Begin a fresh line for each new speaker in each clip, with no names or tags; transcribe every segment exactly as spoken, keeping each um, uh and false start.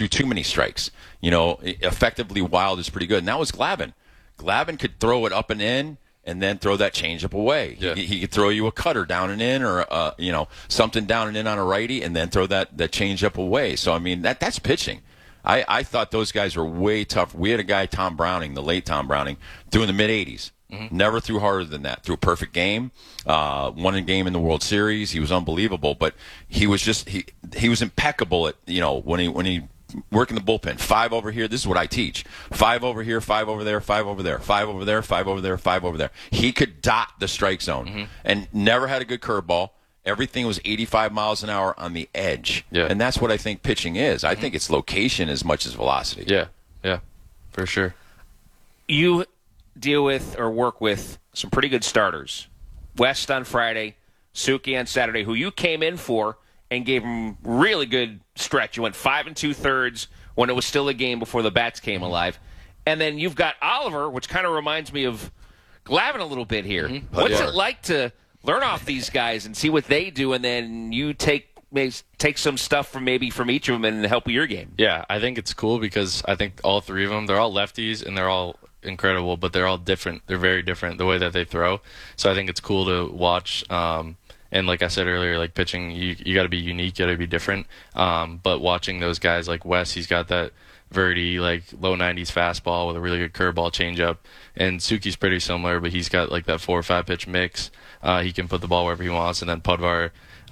threw too many strikes. You know, effectively Wild is pretty good. And that was Glavine. Glavine could throw it up and in and then throw that changeup away.
Yeah.
He, he could throw you a cutter down and in or, uh, you know, something down and in on a righty and then throw that, that changeup away. So, I mean, that that's pitching. I, I thought those guys were way tough. We had a guy, Tom Browning, the late Tom Browning, threw in the mid-eighties. Mm-hmm. Never threw harder than that. Threw a perfect game. Uh, won a game in the World Series. He was unbelievable. But he was just he he was impeccable at, you know, when he when he worked in the bullpen. Five over here. This is what I teach. Five over here, five over there, five over there, five over there, five over there, five over there. He could dot the strike zone mm-hmm. and never had a good curveball. Everything was eighty-five miles an hour on the edge.
Yeah.
And that's what I think pitching is. I mm-hmm. think it's location as much as velocity.
Yeah, yeah, for sure.
You deal with or work with some pretty good starters. West on Friday, Suki on Saturday, who you came in for and gave him really good stretch. You went five and two-thirds when it was still a game before the bats came mm-hmm. alive. And then you've got Oliver, which kind of reminds me of Glavine a little bit here. Mm-hmm. What's yeah. it like to learn off these guys and see what they do, and then you take maybe take some stuff from maybe from each of them and help with your game?
Yeah, I think it's cool because I think all three of them, they're all lefties and they're all incredible, but they're all different. They're very different the way that they throw. So I think it's cool to watch. Um, and like I said earlier, like pitching, you you got to be unique, you got to be different. Um, but watching those guys like Wes, he's got that Verdi, like low nineties fastball with a really good curveball changeup. And Suki's pretty similar, but he's got like that four or five pitch mix. Uh, he can put the ball wherever he wants. And then Pudvar,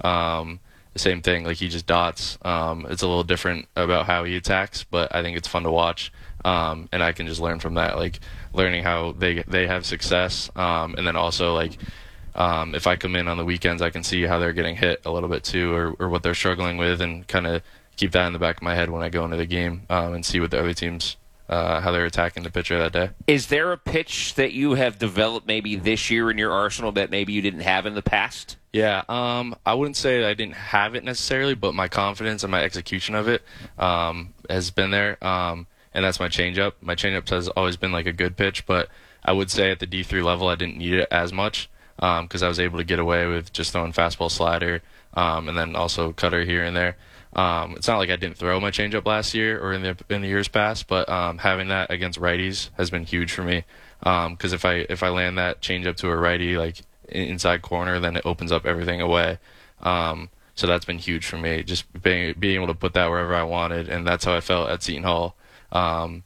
um, the same thing. Like he just dots. Um, it's a little different about how he attacks, but I think it's fun to watch. Um, and I can just learn from that, like learning how they they have success. Um, and then also like um, if I come in on the weekends, I can see how they're getting hit a little bit too, or, or what they're struggling with, and kind of keep that in the back of my head when I go into the game um, and see what the other teams, uh, how they're attacking the pitcher that day.
Is there a pitch that you have developed maybe this year in your arsenal that maybe you didn't have in the past?
Yeah, um, I wouldn't say I didn't have it necessarily, but my confidence and my execution of it um, has been there, um, and that's my changeup. My changeup has always been like a good pitch, but I would say at the D three level I didn't need it as much because um, I was able to get away with just throwing fastball, slider, um, and then also cutter here and there. Um, it's not like I didn't throw my changeup last year or in the in the years past, but um, having that against righties has been huge for me. Because um, if I if I land that changeup to a righty like inside corner, then it opens up everything away. Um, so that's been huge for me, just being being able to put that wherever I wanted, and that's how I felt at Seton Hall um,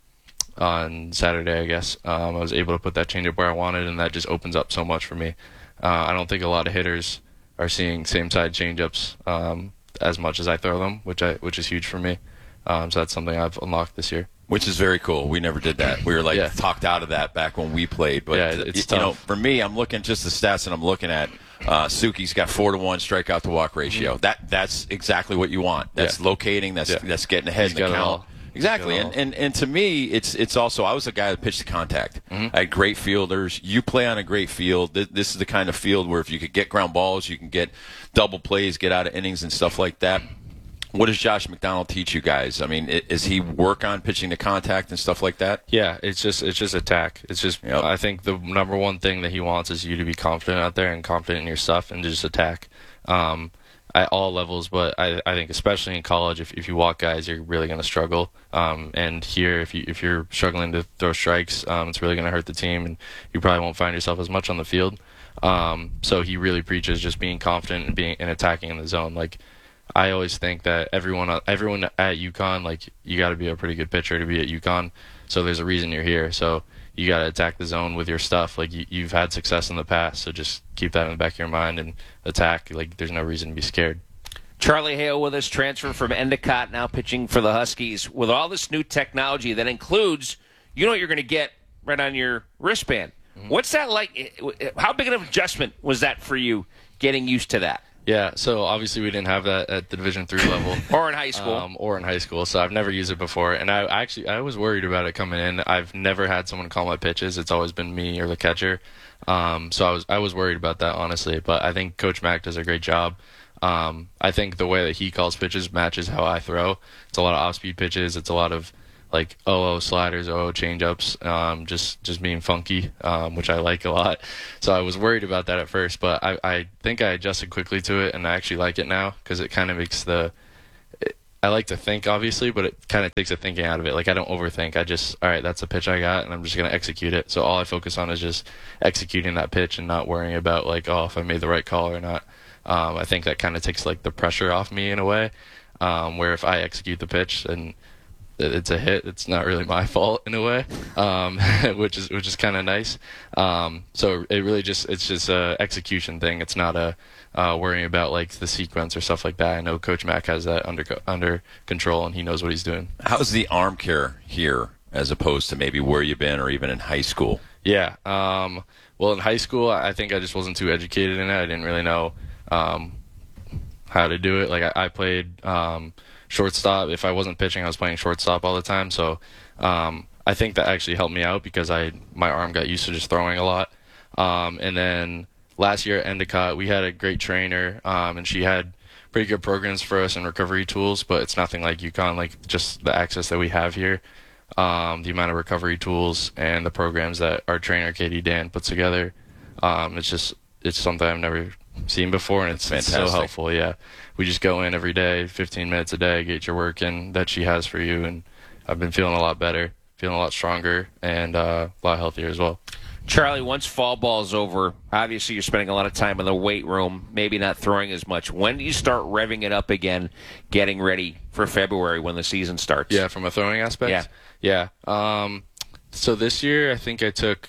on Saturday. I guess um, I was able to put that changeup where I wanted, and that just opens up so much for me. Uh, I don't think a lot of hitters are seeing same side changeups um, as much as I throw them, which I which is huge for me. Um, so that's something I've unlocked this year.
Which is very cool. We never did that. We were like yeah. talked out of that back when we played. But
yeah, it's
you
tough.
know, for me, I'm looking just the stats, and I'm looking at uh, Suki's got four to one strikeout to walk ratio. Mm-hmm. That that's exactly what you want. That's yeah. locating. That's yeah. that's getting ahead
He's
in the count.
All.
Exactly, and, and and to me, it's it's also I was a guy that pitched to contact. Mm-hmm. I had great fielders. You play on a great field. This, this is the kind of field where if you could get ground balls, you can get double plays, get out of innings and stuff like that. What does Josh McDonald teach you guys? I mean, is he work on pitching to contact and stuff like that?
Yeah, it's just it's just attack. It's just yep. I think the number one thing that he wants is you to be confident out there and confident in your stuff and just attack um, at all levels. But I, I think especially in college, if if you walk guys, you're really going to struggle. Um, and here, if you if you're struggling to throw strikes, um, it's really going to hurt the team, and you probably won't find yourself as much on the field. Um, so he really preaches just being confident and being and attacking in the zone, like. I always think that everyone everyone at UConn, like, you got to be a pretty good pitcher to be at UConn. So there's a reason you're here. So you got to attack the zone with your stuff. Like, you, you've had success in the past, so just keep that in the back of your mind and attack. Like, there's no reason to be scared.
Charlie Hale with us, transfer from Endicott, now pitching for the Huskies. With all this new technology that includes, you know what you're going to get right on your wristband. Mm-hmm. What's that like? How big of an adjustment was that for you, getting used to that?
Yeah, so obviously we didn't have that at the Division three level.
Or in high school.
Um, or in high school, so I've never used it before. And I actually, I was worried about it coming in. I've never had someone call my pitches. It's always been me or the catcher. Um, so I was I was worried about that, honestly. But I think Coach Mack does a great job. Um, I think the way that he calls pitches matches how I throw. It's a lot of off-speed pitches. It's a lot of like oh oh sliders, oh oh changeups, um, just just being funky, um, which I like a lot. So I was worried about that at first, but I, I think I adjusted quickly to it, and I actually like it now because it kind of makes the. I like to think, obviously, but it kind of takes the thinking out of it. Like, I don't overthink. I just, all right, that's a pitch I got, and I'm just going to execute it. So all I focus on is just executing that pitch and not worrying about, like, oh, if I made the right call or not. Um, I think that kind of takes, like, the pressure off me in a way, um, where if I execute the pitch and it's a hit, it's not really my fault in a way, um, which is which is kind of nice. Um, so it really just it's just a execution thing. It's not a uh, worrying about like the sequence or stuff like that. I know Coach Mack has that under under control and he knows what he's doing.
How's the arm care here as opposed to maybe where you've been or even in high school?
Yeah. Um, well, in high school, I think I just wasn't too educated in it. I didn't really know um, how to do it. Like I, I played. Um, shortstop. If I wasn't pitching, I was playing shortstop all the time. So um, I think that actually helped me out because I my arm got used to just throwing a lot. Um, and then last year at Endicott, we had a great trainer, um, and she had pretty good programs for us and recovery tools, but it's nothing like UConn, like just the access that we have here, um, the amount of recovery tools and the programs that our trainer, Katie Dan, puts together. Um, it's just it's something I've never seen before, and it's, it's so helpful. Yeah, we just go in every day, fifteen minutes a day, get your work in that she has for you, and I've been feeling a lot better, feeling a lot stronger, and uh, a lot healthier as well.
Charlie, once fall ball's over, obviously you're spending a lot of time in the weight room, maybe not throwing as much. When do you start revving it up again, getting ready for February when the season starts?
Yeah, from a throwing aspect?
Yeah.
Yeah. Um, so this year, I think I took,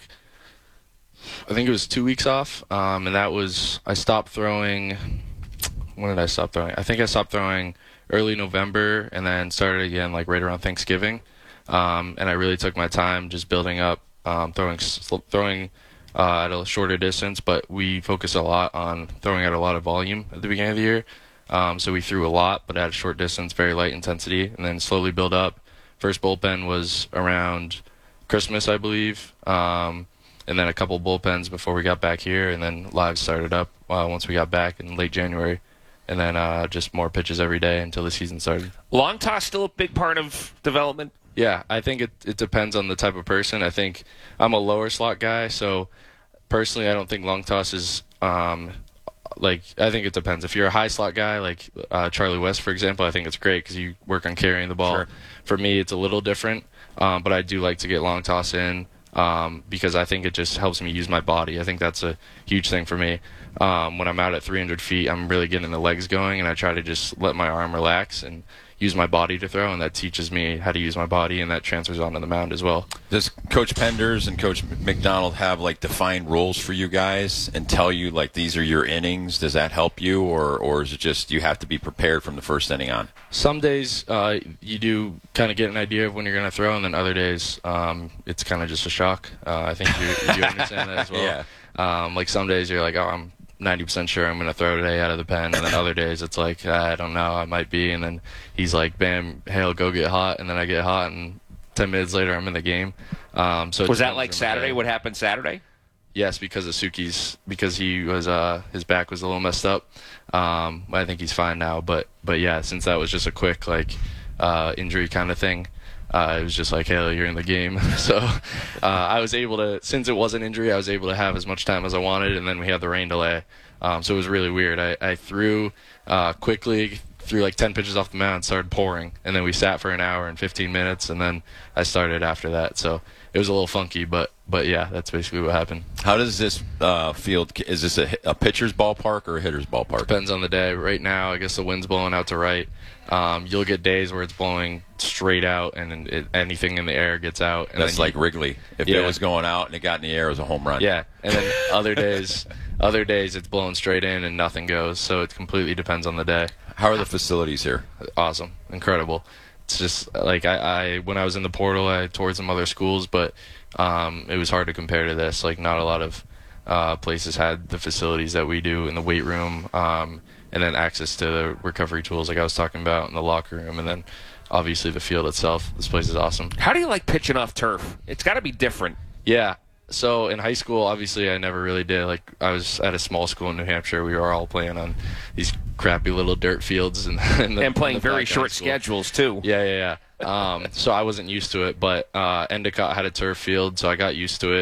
I think it was two weeks off, um, and that was, I stopped throwing, when did I stop throwing? I think I stopped throwing early November and then started again like right around Thanksgiving. Um, and I really took my time just building up, um, throwing throwing uh, at a shorter distance, but we focused a lot on throwing at a lot of volume at the beginning of the year. Um, so we threw a lot, but at a short distance, very light intensity, and then slowly build up. First bullpen was around Christmas, I believe, um, and then a couple bullpens before we got back here, and then live started up uh, once we got back in late January. And then uh, just more pitches every day until the season started.
Long toss still a big part of development?
Yeah, I think it it depends on the type of person. I think I'm a lower slot guy, so personally I don't think long toss is um, like I think it depends. If you're a high slot guy like uh, Charlie West, for example, I think it's great because you work on carrying the ball.
Sure.
For me, it's a little different, um, but I do like to get long toss in um, because I think it just helps me use my body. I think that's a huge thing for me. Um, when I'm out at three hundred feet, I'm really getting the legs going, and I try to just let my arm relax and use my body to throw, and that teaches me how to use my body, and that transfers onto the mound as well.
Does Coach Penders and Coach McDonald have like defined rules for you guys and tell you like these are your innings? Does that help you, or or is it just you have to be prepared from the first inning on?
Some days uh, you do kind of get an idea of when you're going to throw, and then other days um, it's kind of just a shock. Uh, I think you, you understand that as well.
Yeah.
Um, like some days you're like, oh, I'm ninety percent sure I'm going to throw today out of the pen, and then other days it's like, I don't know, I might be, and then he's like, bam, Hale, go get hot, and then I get hot, and ten minutes later I'm in the game. Um, so
was that like Saturday? What happened Saturday?
Yes, because of Suki's, because he was, uh, his back was a little messed up. Um, I think he's fine now, but, but yeah, since that was just a quick, like, uh, injury kind of thing, Uh, it was just like, hey, you're in the game. so uh, I was able to, since it was an injury, I was able to have as much time as I wanted, and then we had the rain delay. Um, so it was really weird. I, I threw uh, quickly, threw like ten pitches off the mound, started pouring, and then we sat for an hour and fifteen minutes, and then I started after that. So it was a little funky, but but yeah, that's basically what happened.
How does this uh, field, is this a, a pitcher's ballpark or a hitter's ballpark?
Depends on the day. Right now, I guess the wind's blowing out to right. Um, you'll get days where it's blowing straight out, and it, anything in the air gets out. And
That's
then
like
you,
Wrigley. If
yeah.
it was going out and it got in the air, it was a home run.
Yeah, and then other days, other days it's blowing straight in and nothing goes. So it completely depends on the day.
How are the facilities here?
Awesome, incredible. It's just like I, I when I was in the portal, I toured some other schools, but um, it was hard to compare to this. Like not a lot of uh, places had the facilities that we do in the weight room, um, and then access to the recovery tools like I was talking about in the locker room, and then obviously the field itself. This place is awesome.
How do you like pitching off turf? It's got to be different.
Yeah. So in high school, obviously, I never really did. Like I was at a small school in New Hampshire. We were all playing on these crappy little dirt fields and and, the,
and playing
and the
very short
school.
schedules too.
Yeah, yeah, yeah. Um, so I wasn't used to it, but uh, Endicott had a turf field, so I got used to it.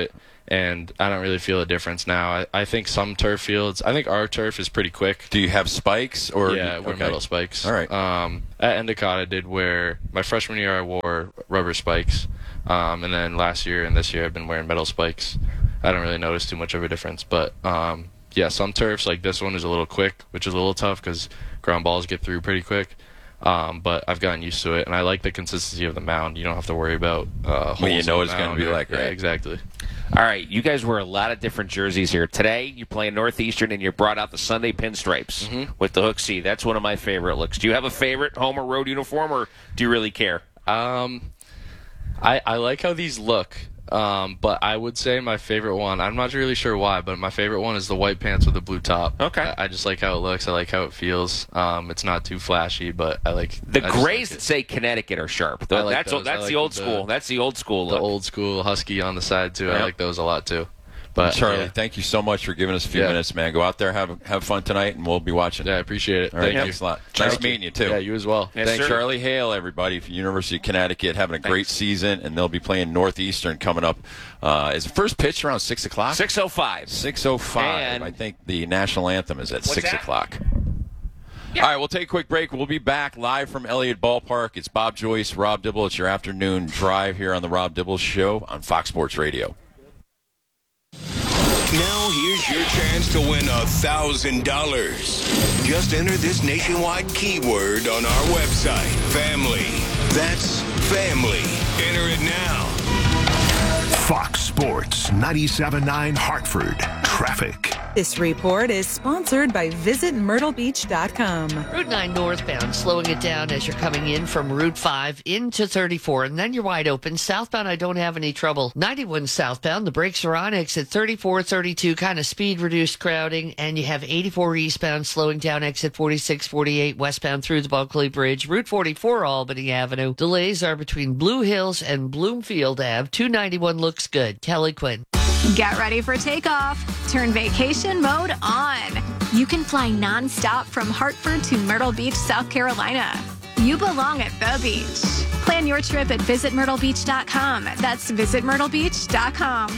and I don't really feel a difference now. I, I think some turf fields, I think our turf is pretty quick.
Do you have spikes or?
Yeah, wear
okay.
metal spikes.
All right.
Um, at Endicott, I did wear my freshman year. I wore rubber spikes, um, and then last year and this year I've been wearing metal spikes. I don't really notice too much of a difference, but um, yeah, some turfs like this one is a little quick, which is a little tough because ground balls get through pretty quick. Um, but I've gotten used to it, and I like the consistency of the mound. You don't have to worry about uh,
what you know
it's
going to be like, right?
Yeah, exactly.
All right, you guys wear a lot of different jerseys here. Today, you're playing Northeastern, and you brought out the Sunday pinstripes
mm-hmm.
with the hook C. That's one of my favorite looks. Do you have a favorite home or road uniform, or do you really care?
Um, I I like how these look. Um, but I would say my favorite one, I'm not really sure why, but my favorite one is the white pants with the blue top.
Okay.
I, I just like how it looks. I like how it feels. Um, it's not too flashy, but I like
the
I just
grays
like
that say Connecticut are sharp. The,
I like
that's
those.
that's
I
the
like
old
the-
school. That's the old school
the
look.
old school husky on the side too.
Yep.
I like those a lot too. But
Charlie,
yeah,
thank you so much for giving us a few
Yeah.
minutes, man. Go out there, have have fun tonight, and we'll be watching.
yeah, I appreciate it.
All right,
Thank
thanks
you.
a lot.
Thank
Nice meeting you too.
Yeah, you as well.
Yes,
Thanks,
sir.
Charlie Hale, everybody from University of Connecticut, having a great season, and they'll be playing Northeastern coming up. Uh, is the first pitch around six o'clock?
six oh five.
Six oh five.
And-
I think the national anthem is at
What's
six
that?
o'clock.
Yeah.
All right, we'll take a quick break. We'll be back live from Elliott Ballpark. It's Bob Joyce, Rob Dibble. It's your afternoon drive here on the Rob Dibble Show on Fox Sports Radio.
Now here's your chance to win a thousand dollars. Just enter this nationwide keyword on our website, family. That's family. Enter it now.
Fox Sports ninety-seven point nine Hartford. Traffic.
This report is sponsored by Visit Myrtle Beach dot com.
Route nine northbound, slowing it down as you're coming in from Route five into thirty-four, and then you're wide open. Southbound, I don't have any trouble. ninety-one southbound, the brakes are on. Exit thirty-four, thirty-two, kind of speed reduced crowding, and you have eighty-four eastbound, slowing down. Exit forty-six, forty-eight westbound through the Bulkley Bridge. Route forty-four, Albany Avenue. Delays are between Blue Hills and Bloomfield Ave. two ninety-one looks good. Kelly Quinn.
Get ready for takeoff. Turn vacation mode on. You can fly nonstop from Hartford to Myrtle Beach, South Carolina. You belong at the beach. Plan your trip at visit myrtle beach dot com. That's visit myrtle beach dot com.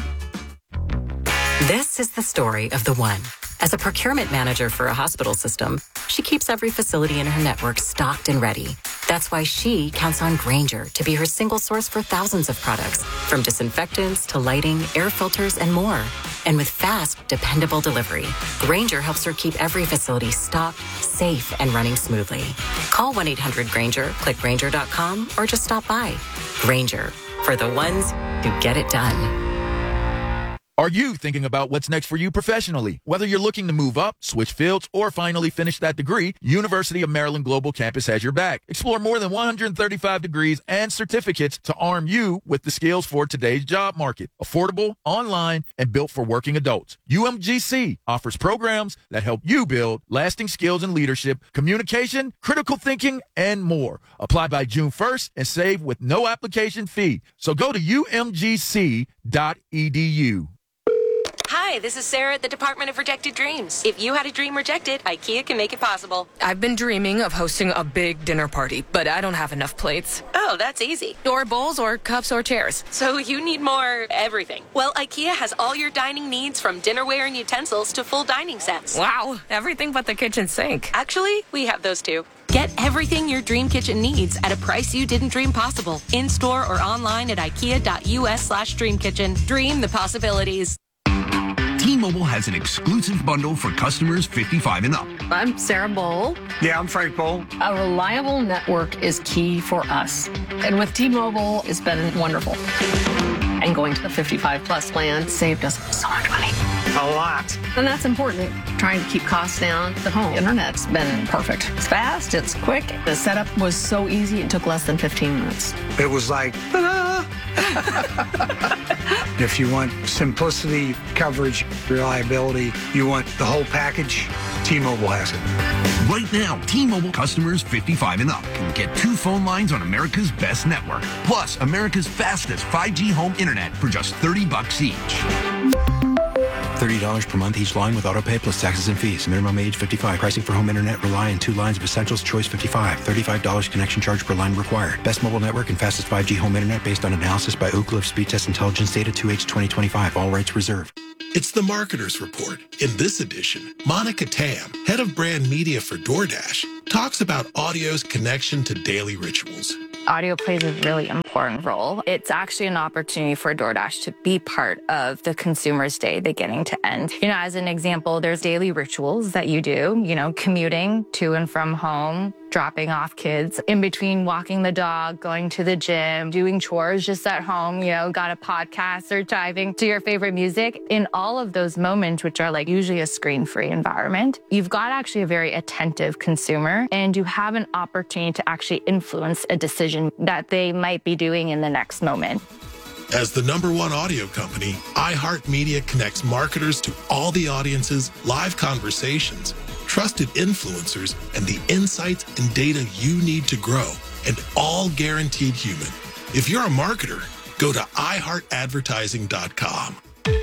This is the story of the one. As a procurement manager for a hospital system, she keeps every facility in her network stocked and ready. That's why she counts on Grainger to be her single source for thousands of products, from disinfectants to lighting, air filters, and more. And with fast, dependable delivery, Grainger helps her keep every facility stocked, safe, and running smoothly. Call one eight hundred Grainger, click Grainger dot com, or just stop by. Grainger, for the ones who get it done.
Are you thinking about what's next for you professionally? Whether you're looking to move up, switch fields, or finally finish that degree, University of Maryland Global Campus has your back. Explore more than one hundred thirty-five degrees and certificates to arm you with the skills for today's job market. Affordable, online, and built for working adults. U M G C offers programs that help you build lasting skills in leadership, communication, critical thinking, and more. Apply by June first and save with no application fee. So go to U M G C dot E D U.
Hi, this is Sarah at the Department of Rejected Dreams. If you had a dream rejected, IKEA can make it possible.
I've been dreaming of hosting a big dinner party, but I don't have enough plates.
Oh, that's easy.
Or bowls, or cups, or chairs.
So you need more everything. Well, IKEA has all your dining needs, from dinnerware and utensils to full dining sets.
Wow, everything but the kitchen sink.
Actually, we have those too. Get everything your dream kitchen needs at a price you didn't dream possible. In-store or online at ikea.us slash dream kitchen. Dream the possibilities.
T-Mobile has an exclusive bundle for customers fifty-five and up.
I'm Sarah Bowl.
Yeah, I'm Frank Bowl.
A reliable network is key for us. And with T-Mobile, it's been wonderful. And going to the fifty-five plus plan saved us so much money.
A lot.
And that's important. Trying to keep costs down. The home internet's been perfect. It's fast, it's quick. The setup was so easy, it took less than fifteen minutes.
It was like, ta-da! If you want simplicity, coverage, reliability, you want the whole package, T-Mobile has it. Right now, T-Mobile customers fifty-five and up can get two phone lines on America's best network, plus America's fastest five G home internet for just thirty bucks each.
thirty dollars per month each line with autopay plus taxes and fees. Minimum age fifty-five. Pricing for home internet rely on two lines of Essentials. Choice fifty-five. thirty-five dollars connection charge per line required. Best mobile network and fastest five G home internet based on analysis by Ookla of Speed Test Intelligence Data two H twenty twenty-five. All rights reserved.
It's the Marketer's Report. In this edition, Monica Tam, head of brand media for DoorDash, talks about audio's connection to daily rituals.
Audio plays a really important role. It's actually an opportunity for DoorDash to be part of the consumer's day beginning to end. You know, as an example, there's daily rituals that you do, you know, commuting to and from home, dropping off kids, in between walking the dog, going to the gym, doing chores just at home, you know, got a podcast or diving to your favorite music. In all of those moments, which are like usually a screen-free environment, you've got actually a very attentive consumer and you have an opportunity to actually influence a decision that they might be doing in the next moment.
As the number one audio company, iHeartMedia connects marketers to all the audiences, live conversations, trusted influencers, and the insights and data you need to grow, and all guaranteed human. If you're a marketer, go to i heart advertising dot com.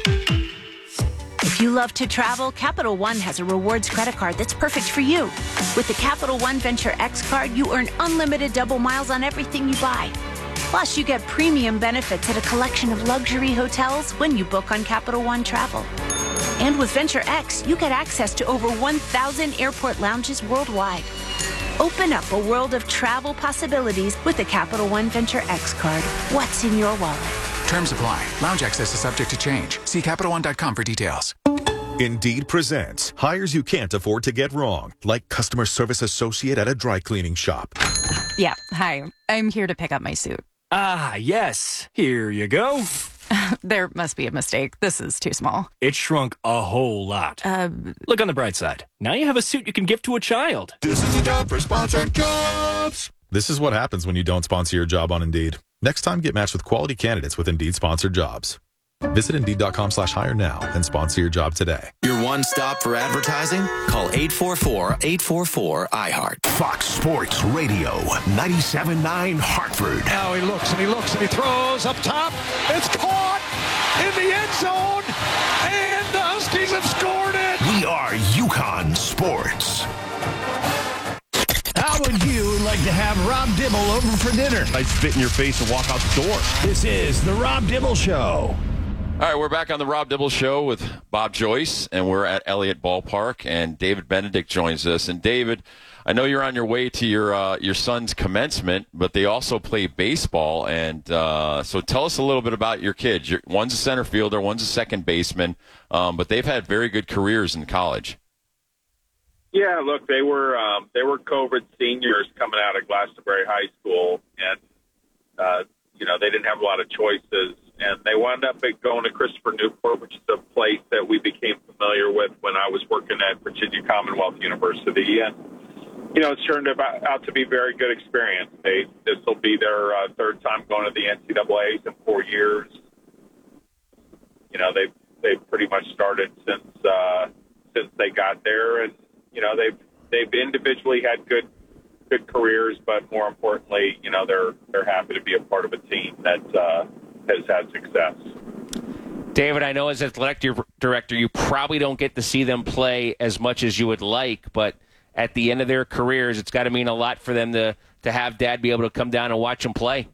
If you love to travel, Capital One has a rewards credit card that's perfect for you. With the Capital One Venture X card, you earn unlimited double miles on everything you buy. Plus, you get premium benefits at a collection of luxury hotels when you book on Capital One Travel. And with Venture X, you get access to over one thousand airport lounges worldwide. Open up a world of travel possibilities with the Capital One Venture X card. What's in your wallet?
Terms apply. Lounge access is subject to change. See Capital One dot com for details.
Indeed presents hires you can't afford to get wrong, like customer service associate at a dry cleaning shop.
Yeah, hi. I'm here to pick up my suit.
Ah, yes. Here you go.
There must be a mistake. This is too small.
It shrunk a whole lot.
Uh,
Look on the bright side. Now you have a suit you can gift to a child.
This is a job for sponsored jobs. This is what happens when you don't sponsor your job on Indeed. Next time, get matched with quality candidates with Indeed sponsored jobs. Visit Indeed.com slash hire now and sponsor your job today.
Your one stop for advertising? Call eight four four, eight four four, I heart.
Fox Sports Radio, ninety-seven point nine Hartford.
Now he looks and he looks and he throws up top. It's caught in the end zone, and the Huskies have scored it.
We are Yukon Sports.
How would you like to have Rob Dibble over for dinner?
I spit in your face and walk out the door.
This is the Rob Dibble Show.
All right, we're back on the Rob Dibble Show with Bob Joyce, and we're at Elliott Ballpark, and David Benedict joins us. And David, I know you're on your way to your uh, your son's commencement, but they also play baseball, and uh, so tell us a little bit about your kids. You're, one's a center fielder, one's a second baseman, um, but they've had very good careers in college.
Yeah, look, they were um, they were COVID seniors coming out of Glastonbury High School, and uh, you know they didn't have a lot of choices. And they wound up going to Christopher Newport, which is a place that we became familiar with when I was working at Virginia Commonwealth University. And, you know, it's turned out to be a very good experience. They, this will be their uh, third time going to the N C double A's in four years. You know, they've, they've pretty much started since uh, since they got there. And, you know, they've they've individually had good good careers, but more importantly, you know, they're they're happy to be a part of a team that uh, has had success.
David, I know as athletic director, you probably don't get to see them play as much as you would like, but at the end of their careers, it's got to mean a lot for them to, to have Dad be able to come down and watch them play.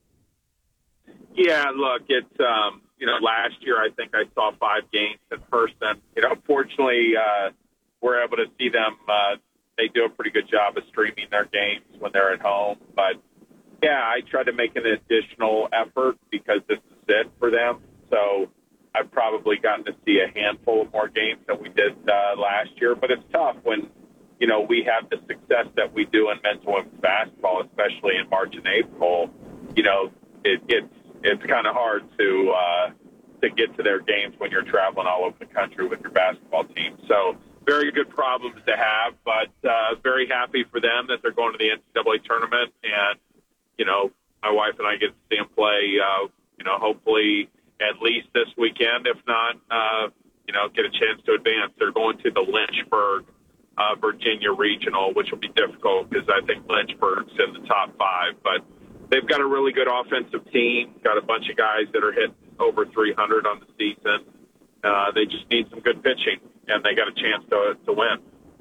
Yeah, look, it's, um, you know, last year I think I saw five games in person. You know, fortunately, uh, we're able to see them. Uh, they do a pretty good job of streaming their games when they're at home, but yeah, I try to make an additional effort because this is it for them. So I've probably gotten to see a handful of more games than we did uh, last year. But it's tough when, you know, we have the success that we do in men's and women's basketball, especially in March and April. You know, it, it's it's kind of hard to uh, to get to their games when you're traveling all over the country with your basketball team. So very good problems to have, but uh, very happy for them that they're going to the N C double A tournament. And you know, my wife and I get to see them play, uh, you know, hopefully at least this weekend. If not, uh, you know, get a chance to advance. They're going to the Lynchburg, uh, Virginia Regional, which will be difficult because I think Lynchburg's in the top five. But they've got a really good offensive team, got a bunch of guys that are hitting over three hundred on the season. Uh, they just need some good pitching, and they got a chance to to win.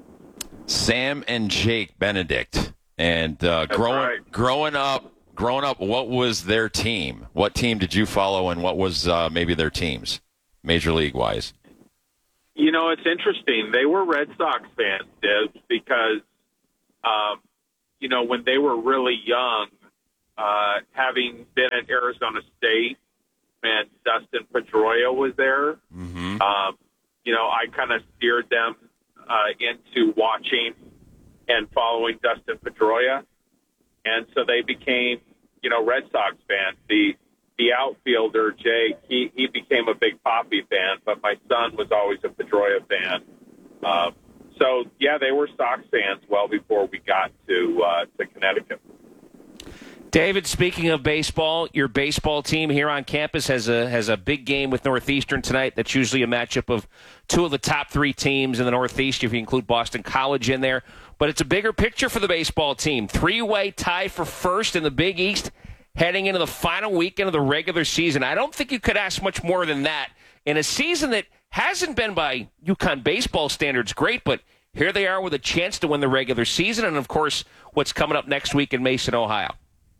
Sam and Jake Benedict, and uh, growing
right.
growing up, growing up, what was their team? What team did you follow, and what was uh, maybe their teams, Major League wise?
You know, it's interesting. They were Red Sox fans, Diz, because um, you know when they were really young, uh, having been at Arizona State, and Dustin Pedroia was there.
Mm-hmm.
Um, you know, I kind of steered them uh, into watching and following Dustin Pedroia, and so they became, you know, Red Sox fans. The the outfielder Jake, he he became a big Papi fan, but my son was always a Pedroia fan. Um, so yeah, they were Sox fans well before we got to uh, to Connecticut.
David, speaking of baseball, your baseball team here on campus has a has a big game with Northeastern tonight. That's usually a matchup of two of the top three teams in the Northeast, if you include Boston College in there. But it's a bigger picture for the baseball team. Three-way tie for first in the Big East heading into the final weekend of the regular season. I don't think you could ask much more than that in a season that hasn't been by UConn baseball standards great, but here they are with a chance to win the regular season, and, of course, what's coming up next week in Mason, Ohio.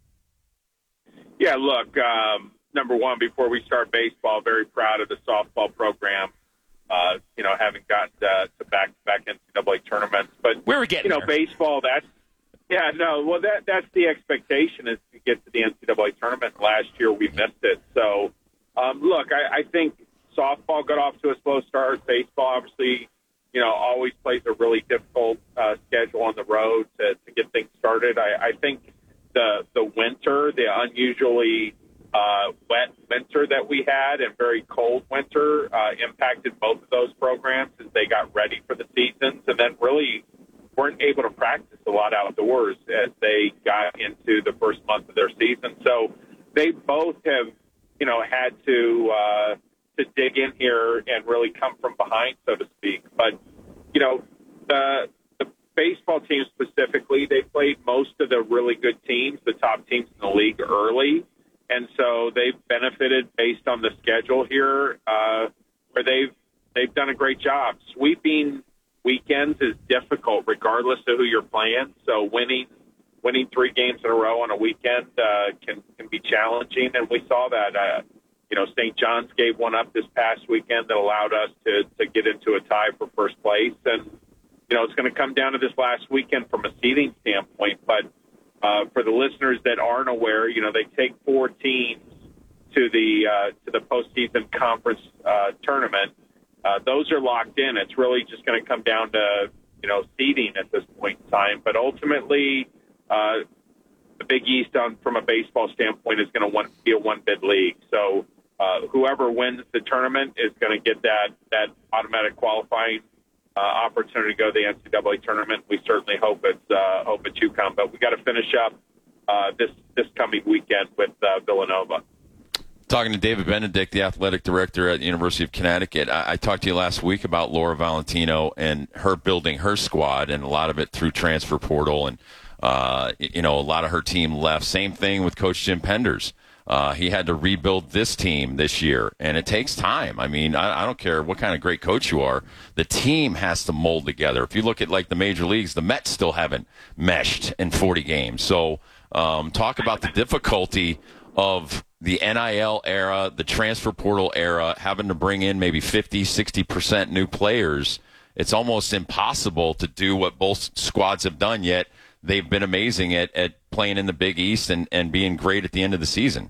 Yeah, look, um, number one, before we start baseball, very proud of the softball program, uh, you know, having got uh, to back-to-back N C double A tournaments. But,
Where are we getting
you know,
there?
baseball, that's, yeah, no, well, that that's the expectation is to get to the N C double A tournament. Last year we missed it. So, um, look, I, I think softball got off to a slow start. Baseball, obviously, you know, always plays a really difficult uh, schedule on the road to, to get things started. I, I think the the winter, the unusually uh, wet winter that we had and very cold winter uh, impacted both of those programs as they got ready for the seasons, and then really weren't able to practice a lot outdoors as they got into the first month of their season. So they both have, you know, had to uh, to dig in here and really come from behind, so to speak. But, you know, the the baseball team specifically, they played most of the really good teams, the top teams in the league early. And so they've benefited based on the schedule here, uh, where they've they've done a great job. Sweeping weekends is difficult regardless of who you're playing. So winning winning three games in a row on a weekend uh, can can be challenging, and we saw that. Uh, you know, Saint John's gave one up this past weekend that allowed us to to get into a tie for first place, and you know it's going to come down to this last weekend from a seeding standpoint. But uh, for the listeners that aren't aware, you know they take four teams to the uh, to the postseason conference uh, tournament. Uh, those are locked in. It's really just going to come down to, you know, seeding at this point in time. But ultimately, uh, the Big East, on, from a baseball standpoint, is going to be a one-bid league. So uh, whoever wins the tournament is going to get that, that automatic qualifying uh, opportunity to go to the N C double A tournament. We certainly hope it's uh, hope it's UConn. But we got to finish up uh, this this coming weekend with uh, Villanova.
Talking to David Benedict, the athletic director at the University of Connecticut. I, I talked to you last week about Laura Valentino and her building her squad, and a lot of it through transfer portal. And, uh, you know, a lot of her team left. Same thing with Coach Jim Penders. Uh, he had to rebuild this team this year, and it takes time. I mean, I, I don't care what kind of great coach you are. The team has to mold together. If you look at, like, the major leagues, the Mets still haven't meshed in forty games. So um, talk about the difficulty of the N I L era, the transfer portal era, having to bring in maybe fifty, sixty percent new players. It's almost impossible to do what both squads have done, yet they've been amazing at, at playing in the Big East and, and being great at the end of the season.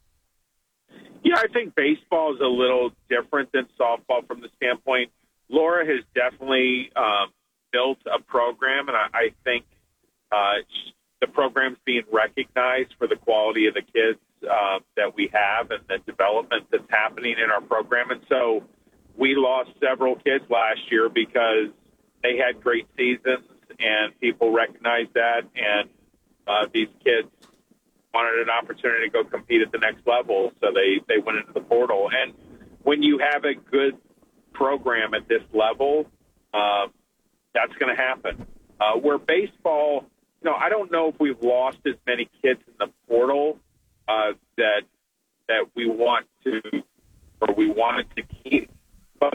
Yeah, I think baseball is a little different than softball from the standpoint. Laura has definitely um, built a program, and I, I think uh, the program's being recognized for the quality of the kids uh, that we have and the development that's happening in our program. And so we lost several kids last year because they had great seasons and people recognized that. And uh, these kids wanted an opportunity to go compete at the next level. So they, they went into the portal. And when you have a good program at this level, uh, that's going to happen. Uh, where baseball, you know, I don't know if we've lost as many kids in the portal uh, that that we want to or we wanted to keep, but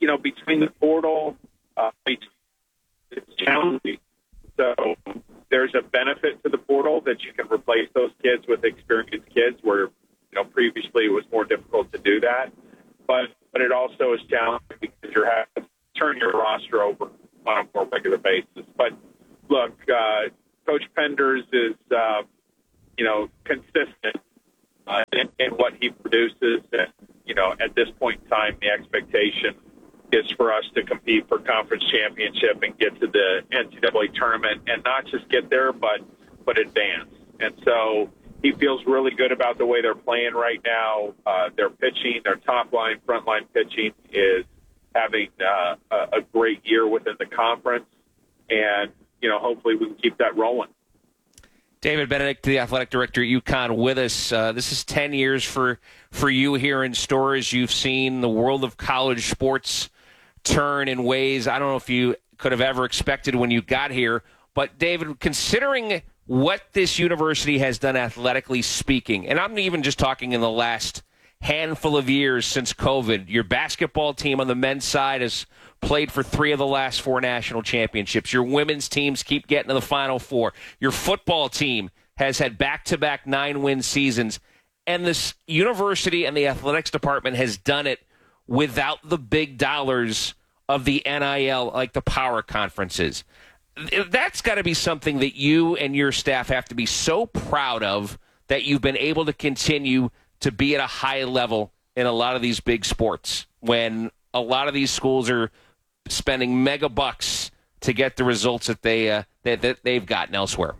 you know, between the portal, uh, it's challenging. So there's a benefit to the portal that you can replace those kids with experienced kids where, you know, previously it was more difficult to do that. But but it also is challenging because you're having to turn your roster over on a more regular basis. But look, uh, Coach Penders is, uh, you know, consistent uh, in, in what he produces. And, you know, at this point in time, the expectation is for us to compete for conference championship and get to the N C double A tournament, and not just get there, but but advance. And so he feels really good about the way they're playing right now. Uh, their pitching, their top line, front line pitching is having uh, a, a great year within the conference, and you know, hopefully we can keep that rolling.
David Benedict, the athletic director at UConn, with us. Uh, this is ten years for for you here in Storrs. You've seen the world of college sports turn in ways I don't know if you could have ever expected when you got here. But, David, considering what this university has done athletically speaking, and I'm even just talking in the last handful of years since COVID, your basketball team on the men's side has played for three of the last four national championships. Your women's teams keep getting to the Final Four. Your football team has had back-to-back nine-win seasons. And this university and the athletics department has done it without the big dollars of the N I L, like the power conferences. That's got to be something that you and your staff have to be so proud of, that you've been able to continue to be at a high level in a lot of these big sports when a lot of these schools are spending mega bucks to get the results that, they, uh, that, that they've gotten elsewhere.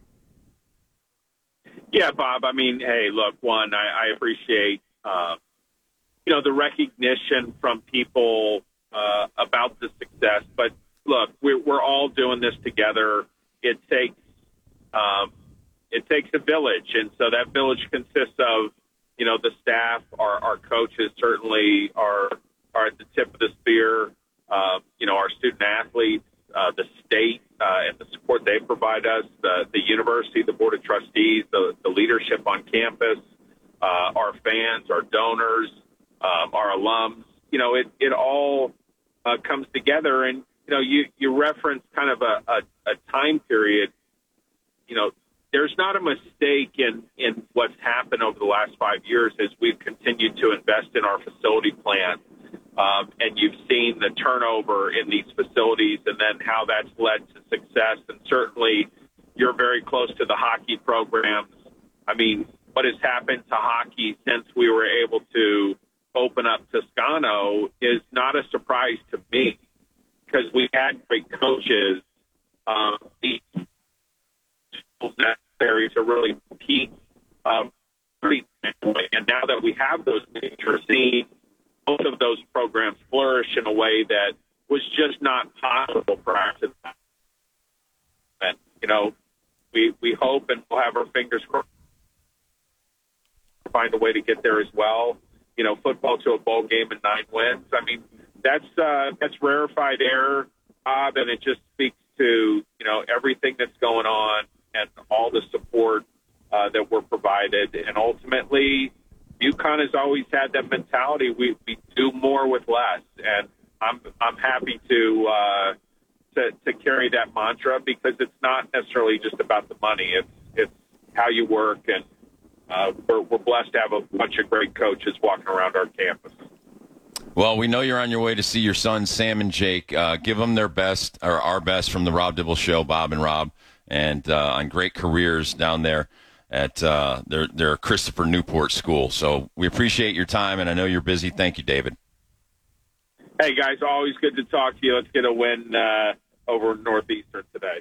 Yeah, Bob. I mean, hey, look, one, I, I appreciate, uh, you know, the recognition from people uh, about the success. But look, we're, we're all doing this together. It takes um, it takes a village, and so that village consists of, you know, the staff, our, our coaches certainly are are at the tip of the spear. Uh, you know, our student athletes, uh, the state, uh, and the support they provide us, the, the university, the board of trustees, the, the leadership on campus, uh, our fans, our donors, um, our alums. You know, it, it all uh, comes together. And, you know, you, you reference kind of a, a, a time period. You know, there's not a mistake in, in what's happened over the last five years as we've continued to invest in our facility plan. Um, and you've seen the turnover in these facilities and then how that's led to success. And certainly you're very close to the hockey programs. I mean, what has happened to hockey since we were able to open up Toscano is not a surprise to me, because we had great coaches, um, necessary to really compete. Um, and now that we have those major scenes, both of those programs flourish in a way that was just not possible prior to that. And, you know, we we hope and we'll have our fingers crossed to find a way to get there as well. You know, football to a bowl game and nine wins. I mean, that's uh, that's rarefied air, Bob, and it just speaks to, you know, everything that's going on and all the support uh, that we're provided. And ultimately, UConn has always had that mentality. We, we do more with less, and I'm I'm happy to, uh, to to carry that mantra, because it's not necessarily just about the money. It's it's how you work, and uh, we're we're blessed to have a bunch of great coaches walking around our campus.
Well, we know you're on your way to see your sons, Sam and Jake. Uh, give them their best, or our best, from the Rob Dibble Show, Bob and Rob, and uh, on great careers down there at uh, their, their Christopher Newport School. So we appreciate your time, and I know you're busy. Thank you, David.
Hey, guys, always good to talk to you. Let's get a win uh, over Northeastern today.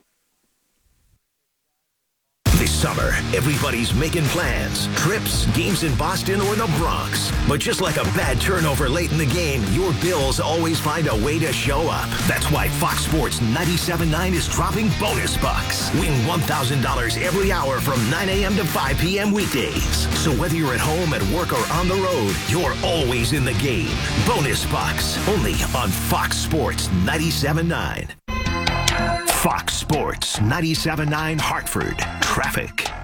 This summer, everybody's making plans, trips, games in Boston or the Bronx. But just like a bad turnover late in the game, your Bills always find a way to show up. That's why Fox Sports ninety-seven point nine is dropping bonus bucks. Win one thousand dollars every hour from nine a.m. to five p.m. weekdays. So whether you're at home, at work, or on the road, you're always in the game. Bonus bucks, only on Fox Sports ninety-seven point nine. Fox Sports ninety-seven point nine Hartford. Traffic.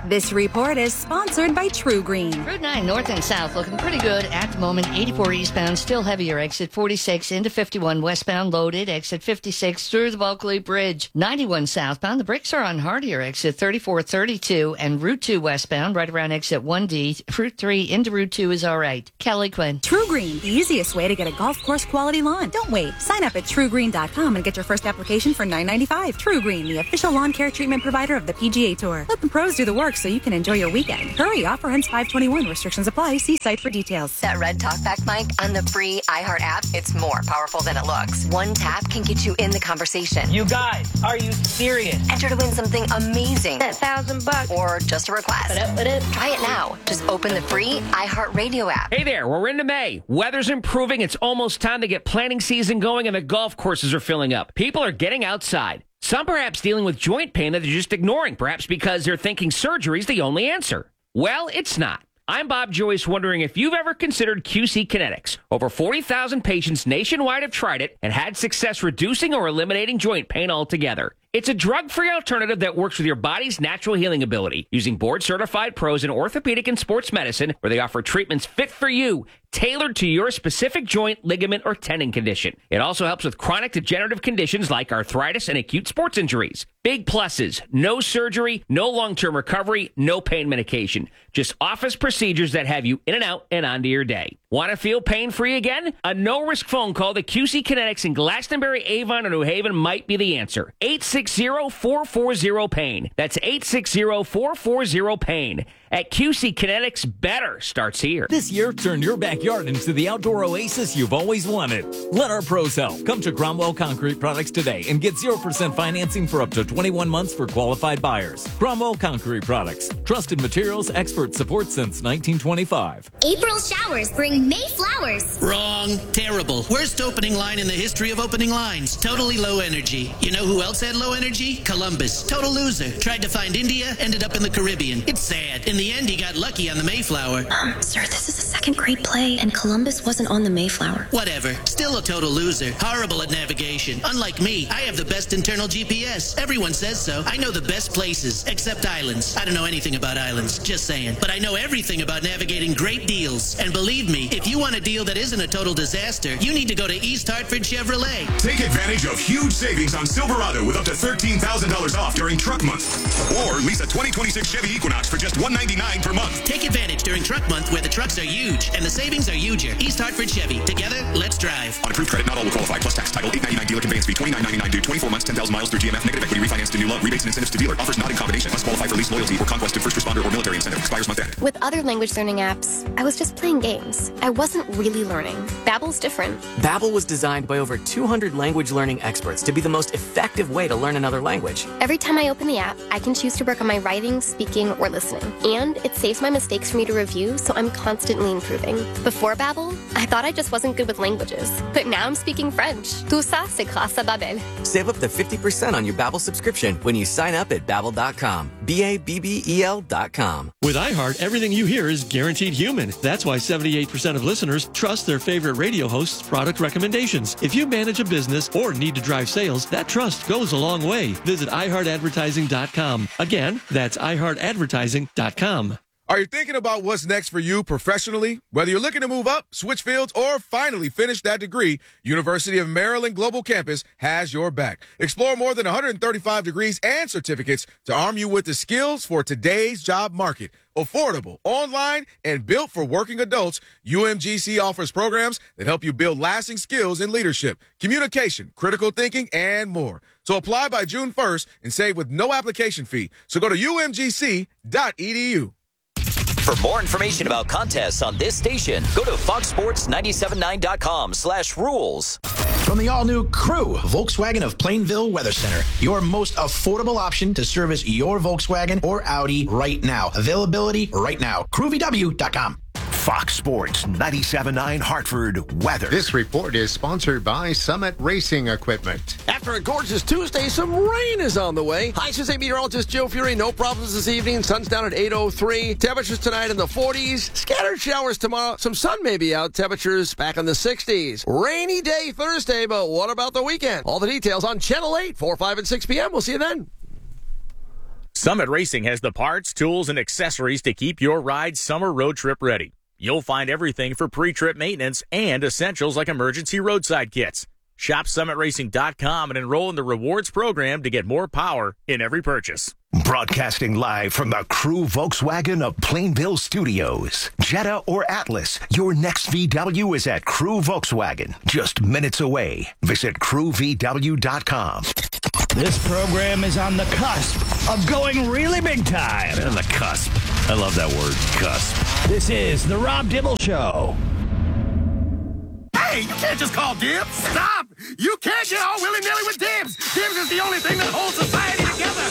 This report is sponsored by True Green.
Route nine north and south looking pretty good at the moment. eighty-four eastbound, still heavier. Exit forty-six into fifty-one westbound, loaded. Exit fifty-six through the Bulkley Bridge. ninety-one southbound, the brakes are on hardier. Exit thirty-four thirty-two and Route two westbound, right around exit one D. Route three into Route two is all right. Kelly Quinn.
True Green, the easiest way to get a golf course quality lawn. Don't wait. Sign up at true green dot com and get your first application for nine ninety-five. True Green, the official lawn care treatment provider of the P G A Tour. Let the pros do the work so you can enjoy your weekend. Hurry, offer ends five twenty-one. Restrictions apply. See site for details.
That red talkback mic on the free iHeart app, it's more powerful than it looks. One tap can get you in the conversation.
You guys, are you serious?
Enter to win something amazing.
That thousand bucks.
Or just a request.
Ba-da, ba-da.
Try it now. Just open the free iHeart Radio app.
Hey there, we're into May. Weather's improving. It's almost time to get planting season going, and the golf courses are filling up. People are getting outside. Some perhaps dealing with joint pain that they're just ignoring, perhaps because they're thinking surgery's the only answer. Well, it's not. I'm Bob Joyce, wondering if you've ever considered Q C Kinetics. Over forty thousand patients nationwide have tried it and had success reducing or eliminating joint pain altogether. It's a drug-free alternative that works with your body's natural healing ability, using board-certified pros in orthopedic and sports medicine, where they offer treatments fit for you, tailored to your specific joint, ligament, or tendon condition. It also helps with chronic degenerative conditions like arthritis and acute sports injuries. Big pluses: no surgery, no long-term recovery, no pain medication. Just office procedures that have you in and out and onto your day. Want to feel pain-free again? A no-risk phone call to Q C Kinetics in Glastonbury, Avon, or New Haven might be the answer. eight six zero, four four zero, PAIN. That's eight six zero, four four zero, PAIN. At Q C Kinetics, better starts here.
This year, turn your backyard into the outdoor oasis you've always wanted. Let our pros help. Come to Cromwell Concrete Products today and get zero percent financing for up to twenty-one months for qualified buyers. Cromwell Concrete Products. Trusted materials, expert support since nineteen twenty-five.
April showers bring May flowers.
Wrong. Terrible. Worst opening line in the history of opening lines. Totally low energy. You know who else had low energy? Columbus. Total loser. Tried to find India, ended up in the Caribbean. It's sad. In the end, he got lucky on the Mayflower.
Um, sir, this is a second grade play, and Columbus wasn't on the Mayflower.
Whatever. Still a total loser. Horrible at navigation. Unlike me, I have the best internal G P S. Everyone says so. I know the best places, except islands. I don't know anything about islands, just saying. But I know everything about navigating great deals. And believe me, if you want a deal that isn't a total disaster, you need to go to East Hartford Chevrolet.
Take advantage of huge savings on Silverado with up to thirteen thousand dollars off during Truck Month. Or lease a twenty twenty-six Chevy Equinox for just one hundred ninety-nine dollars per month.
Take advantage during Truck Month, where the trucks are huge and the savings are huger. East Hartford Chevy. Together, let's drive.
On approved credit, not all will qualify. Plus tax. Title eight ninety-nine. Dealer conveyance fee twenty-nine ninety-nine due. twenty-four months, ten thousand miles through G M F. Negative equity refinance to new loan. Rebates and incentives to dealer. Offers not in combination. Must qualify for lease loyalty or conquest to first responder or military incentive. Expires month end.
With other language learning apps, I was just playing games. I wasn't really learning. Babbel's different.
Babbel was designed by over two hundred language learning experts to be the most effective way to learn another language.
Every time I open the app, I can choose to work on my writing, speaking, or listening. And it saves my mistakes for me to review, so I'm constantly improving. Before Babbel, I thought I just wasn't good with languages. But now I'm speaking French. Tout ça, c'est grâce à Babbel.
Save up to fifty percent on your Babbel subscription when you sign up at babbel dot com. B A B B E L dot com.
With iHeart, everything you hear is guaranteed human. That's why seventy-eight percent of listeners trust their favorite radio host's product recommendations. If you manage a business or need to drive sales, that trust goes a long way. Visit i heart advertising dot com. Again, that's i heart advertising dot com.
Are you thinking about what's next for you professionally? Whether you're looking to move up, switch fields, or finally finish that degree, University of Maryland Global Campus has your back. Explore more than one hundred thirty-five degrees and certificates to arm you with the skills for today's job market. Affordable, online, and built for working adults, U M G C offers programs that help you build lasting skills in leadership, communication, critical thinking, and more. So apply by June first and save with no application fee. So go to U M G C dot E D U.
For more information about contests on this station, go to fox sports nine seven nine dot com slash rules.
From the all-new Crew, Volkswagen of Plainville Weather Center, your most affordable option to service your Volkswagen or Audi right now. Availability right now. crew v w dot com.
Fox Sports ninety-seven point nine Hartford weather.
This report is sponsored by Summit Racing Equipment.
After a gorgeous Tuesday, some rain is on the way. Hi, this is meteorologist Joe Fury. No problems this evening. Sun's down at eight oh three. Temperatures tonight in the forties. Scattered showers tomorrow. Some sun may be out. Temperatures back in the sixties. Rainy day Thursday, but what about the weekend? All the details on Channel eight, four, five, and six p.m. We'll see you then.
Summit Racing has the parts, tools, and accessories to keep your ride summer road trip ready. You'll find everything for pre-trip maintenance and essentials like emergency roadside kits. Shop summit racing dot com and enroll in the rewards program to get more power in every purchase.
Broadcasting live from the Crew Volkswagen of Plainville Studios. Jetta or Atlas, your next V W is at Crew Volkswagen, just minutes away. Visit crew v w dot com.
This program is on the cusp of going really big time.
On the cusp. I love that word, cusp.
This is the Rob Dibble Show.
Hey, you can't just call dibs. Stop! You can't get all willy-nilly with dibs. Dibs is the only thing that holds society together.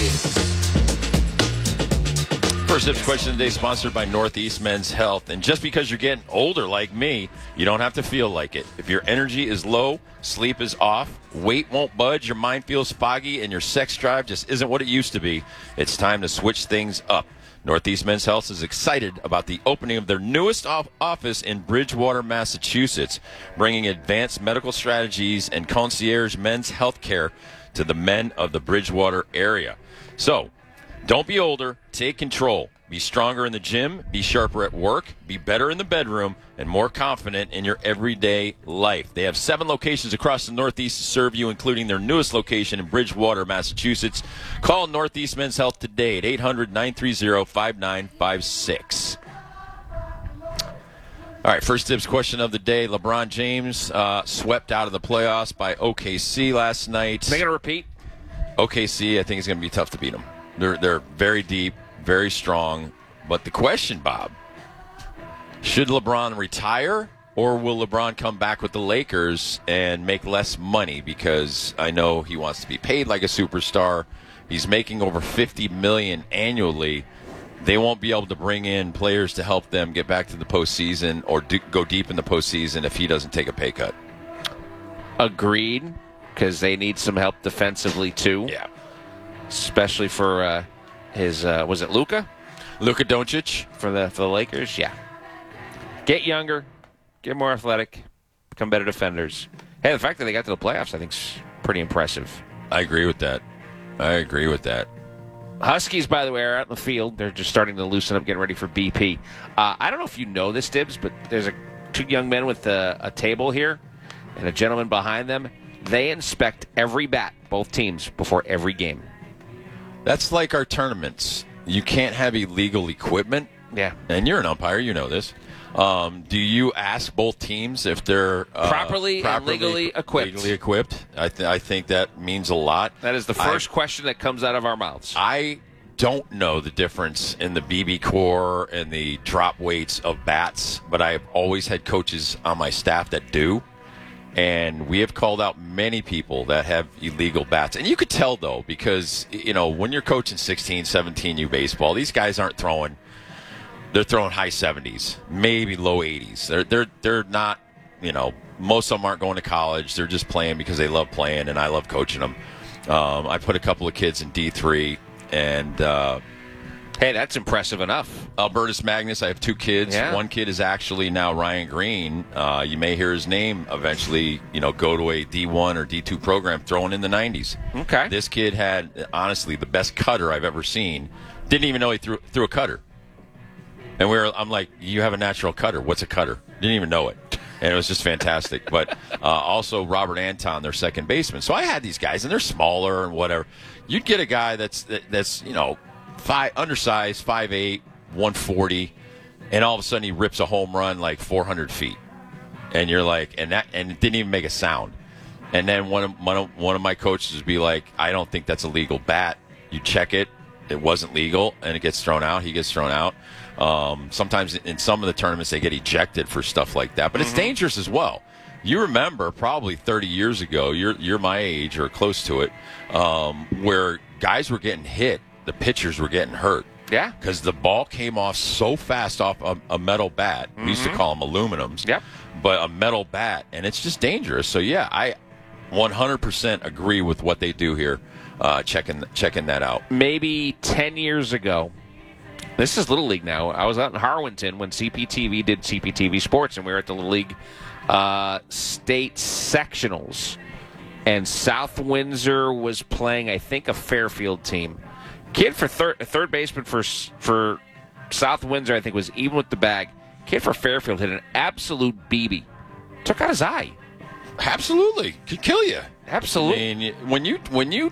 First Dibs question today sponsored by Northeast Men's Health. And just because you're getting older like me, you don't have to feel like it. If your energy is low, sleep is off, weight won't budge, your mind feels foggy, and your sex drive just isn't what it used to be, it's time to switch things up. Northeast Men's Health is excited about the opening of their newest office in Bridgewater, Massachusetts, bringing advanced medical strategies and concierge men's health care to the men of the Bridgewater area. So, don't be older, take control. Be stronger in the gym, be sharper at work, be better in the bedroom, and more confident in your everyday life. They have seven locations across the Northeast to serve you, including their newest location in Bridgewater, Massachusetts. Call Northeast Men's Health today at eight hundred, nine three zero, five nine five six. All right, first dibs question of the day. LeBron James uh, swept out of the playoffs by O K C last night.
They going to repeat?
O K C, I think it's going to be tough to beat them. They're, they're very deep. Very strong. But the question, Bob, should LeBron retire or will LeBron come back with the Lakers and make less money? Because I know he wants to be paid like a superstar. He's making over fifty million dollars annually. They won't be able to bring in players to help them get back to the postseason or do, go deep in the postseason if he doesn't take a pay cut.
Agreed, because they need some help defensively too.
Yeah.
Especially for... Uh, His uh, was it Luka?
Luka Doncic
for the for the Lakers. Yeah, get younger, get more athletic, become better defenders. Hey, the fact that they got to the playoffs, I think, is pretty impressive.
I agree with that. I agree with that.
Huskies, by the way, are out in the field. They're just starting to loosen up, getting ready for B P. Uh, I don't know if you know this, Dibs, but there's a two young men with a, a table here and a gentleman behind them. They inspect every bat, both teams, before every game.
That's like our tournaments. You can't have illegal equipment.
Yeah.
And you're an umpire. You know this. Um, do you ask both teams if they're uh,
properly,
properly
and legally equipped?
Legally equipped. I, th- I think that means a lot.
That is the first
I,
question that comes out of our mouths.
I don't know the difference in the B B core and the drop weights of bats, but I've always had coaches on my staff that do. And we have called out many people that have illegal bats. And you could tell, though, because, you know, when you're coaching sixteen, seventeen U baseball, these guys aren't throwing – they're throwing high seventies, maybe low eighties. They're, they're, they're not – you know, most of them aren't going to college. They're just playing because they love playing, and I love coaching them. Um, I put a couple of kids in D three, and uh, –
Hey, that's impressive enough.
Albertus Magnus, I have two kids.
Yeah.
One kid is actually now Ryan Green. Uh, you may hear his name eventually, you know, go to a D one or D two program throwing in the nineties.
Okay.
This kid had, honestly, the best cutter I've ever seen. Didn't even know he threw, threw a cutter. And we were, I'm like, you have a natural cutter. What's a cutter? Didn't even know it. And it was just fantastic. But uh, also Robert Anton, their second baseman. So I had these guys, and they're smaller and whatever. You'd get a guy that's that, that's, you know, Five, undersized, five eight, one forty, and all of a sudden he rips a home run like four hundred feet, and you're like, and that, and it didn't even make a sound. And then one of one of, one of my coaches would be like, I don't think that's a legal bat. You check it, it wasn't legal, and it gets thrown out. He gets thrown out. Um, sometimes in some of the tournaments they get ejected for stuff like that, but it's mm-hmm. dangerous as well. You remember probably thirty years ago, you're you're my age or close to it, um, where guys were getting hit. The pitchers were getting hurt.
Yeah.
Because the ball came off so fast off a, a metal bat. Mm-hmm. We used to call them aluminums.
Yep.
But a metal bat, and it's just dangerous. So, yeah, I one hundred percent agree with what they do here, uh, checking checking that out.
Maybe ten years ago, this is Little League now. I was out in Harwinton when C P T V did C P T V Sports, and we were at the Little League uh, state sectionals. And South Windsor was playing, I think, a Fairfield team. Kid for third, third baseman for for South Windsor, I think, was even with the bag. Kid for Fairfield hit an absolute B B. Took out his eye.
Absolutely, could kill you.
Absolutely.
I mean, when you when you,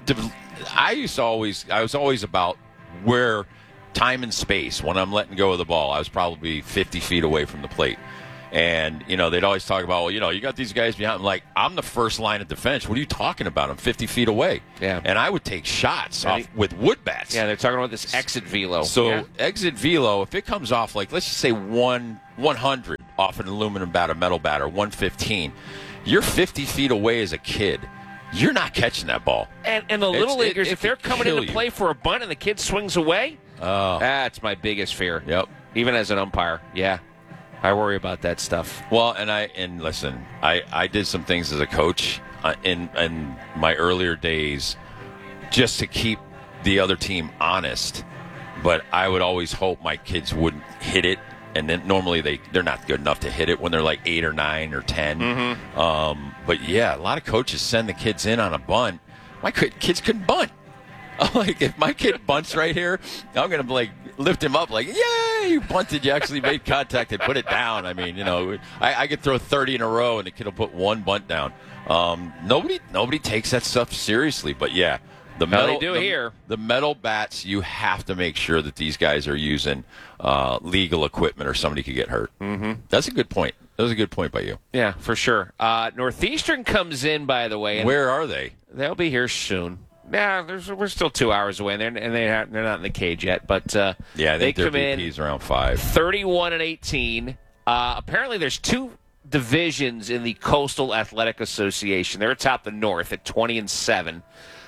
I used to always, I was always about where time and space. When I'm letting go of the ball, I was probably fifty feet away from the plate. And, you know, they'd always talk about, well, you know, you got these guys behind. I'm like, I'm the first line of defense. What are you talking about? I'm fifty feet away.
Yeah.
And I would take shots
Yeah,
off
he-
with wood bats.
Yeah, they're talking about this exit velo.
So
Yeah.
exit velo, if it comes off like, let's just say one, 100 off an aluminum bat, a metal bat, or one fifteen, you're fifty feet away as a kid. You're not catching that ball.
And, and the
It's-
little
it-
leaguers,
it
if they're
could
coming
kill
into
you.
play for a bunt and the kid swings away,
Oh.
that's my biggest fear.
Yep.
Even as an umpire, yeah. I worry about that stuff.
Well, and I and listen, I, I did some things as a coach uh, in in my earlier days just to keep the other team honest. But I would always hope my kids wouldn't hit it, and then normally they they're not good enough to hit it when they're like eight or nine or ten.
Mm-hmm.
Um, but yeah, a lot of coaches send the kids in on a bunt. My kid- kids couldn't bunt. I'm like, if my kid bunts right here, I'm going to like lift him up like, yay, you bunted, you actually made contact and put it down. I mean, you know, I, I could throw thirty in a row and the kid will put one bunt down. Um, nobody nobody takes that stuff seriously, but yeah. The
Well, they
metal,
do
the,
here.
the metal bats, you have to make sure that these guys are using uh, legal equipment or somebody could get hurt.
Mm-hmm.
That's a good point. That was a good point by you.
Yeah, for sure. Uh, Northeastern comes in, by the way. And
Where are they?
They'll be here soon. Yeah, there's, we're still two hours away, and they're, and they have, they're not in the cage yet. But uh,
Yeah, I
they
think their
come
B
in
P's around five.
thirty-one and eighteen. Uh, apparently, there's two divisions in the Coastal Athletic Association. They're atop the North at twenty and seven.